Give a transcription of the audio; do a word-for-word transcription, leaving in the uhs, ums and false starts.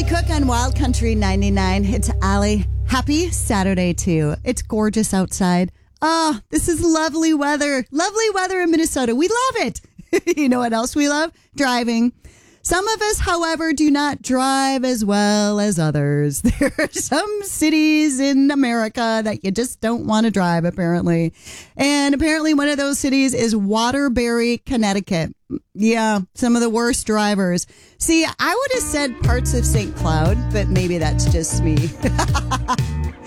Allie Cook on Wild Country ninety-nine. It's Allie. Happy Saturday to you. It's gorgeous outside. Oh, this is lovely weather. Lovely weather in Minnesota. We love it. You know what else we love? Driving. Some of us, however, do not drive as well as others. There are some cities in America that you just don't want to drive, apparently. And apparently one of those cities is Waterbury, Connecticut. Yeah, some of the worst drivers. See, I would have said parts of Saint Cloud, but maybe that's just me.